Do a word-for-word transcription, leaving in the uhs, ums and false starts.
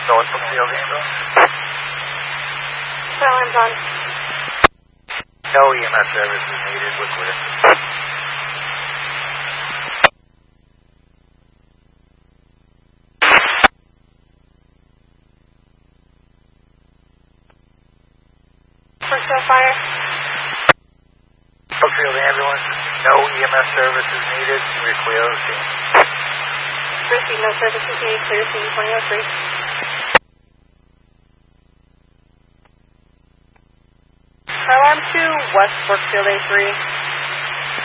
North Brookfield ambulance. Alarms on. No E M S service is needed. We're clear. Brookfield Fire. Brookfield ambulance. No E M S service is needed. We're clear of the scene. Receive no services needed. Clear scene twenty oh three. Alarm two, West Brookfield A three.